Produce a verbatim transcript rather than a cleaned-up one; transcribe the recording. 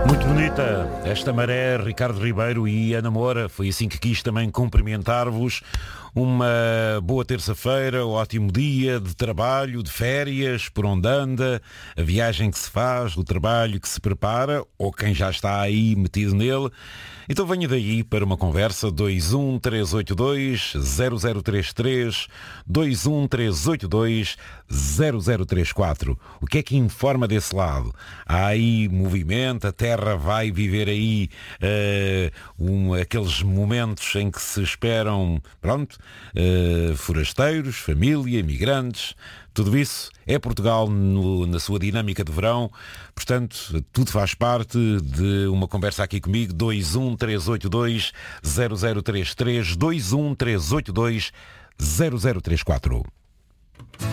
Muito bonita esta maré, Ricardo Ribeiro e Ana Moura. Foi assim que quis também cumprimentar-vos. Uma boa terça-feira, ótimo dia de trabalho, de férias, por onde anda, a viagem que se faz, o trabalho que se prepara, ou quem já está aí metido nele. Então venha daí para uma conversa. Dois um três oito dois zero zero três três, dois um três oito dois zero zero três quatro. O que é que informa desse lado? Há aí movimento, a Terra vai viver aí uh, um, aqueles momentos em que se esperam, pronto, uh, forasteiros, família, imigrantes. Tudo isso é Portugal no, na sua dinâmica de verão. Portanto, tudo faz parte de uma conversa aqui comigo. Dois um três oito dois zero zero três três, dois um três oito dois zero zero três quatro.